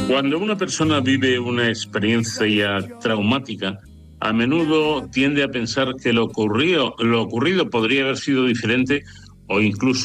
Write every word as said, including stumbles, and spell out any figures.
Cuando una persona vive una experiencia traumática, a menudo tiende a pensar que lo ocurrido, lo ocurrido podría haber sido diferente o incluso